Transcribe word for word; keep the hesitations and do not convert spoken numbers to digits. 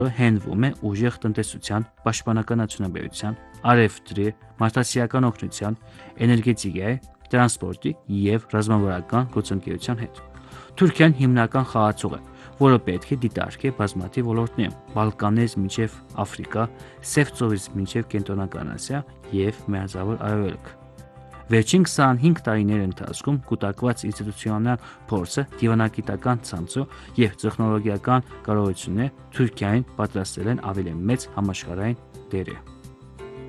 հենվում է ուժեղ տնտեսության, պաշտպանական արդյունաբերության, առևտրի, մարդասիրական օգնության, էներգետիկայի, տրանսպորտի և ռազմավարական գործընկերության հետ։ Թուրքիան հիմնական խաղացող է, որը պետք է դիտարկի բազմաթիվ ոլորտներում՝ Բալկաններից մինչև Աֆրիկա, Սև ծովից մինչև Կենտրոնական Ասիա և Մերձավոր Արևելք։ Վերջին քսանհինգ տարիների ընթացքում կուտակված ինստիտուցիոնալ փորձը, դիվանագիտական ցանցը և տեխնոլոգիական կարողությունները Թուրքիային պատրաստել են ավելի մեծ համաշխարհային դերի։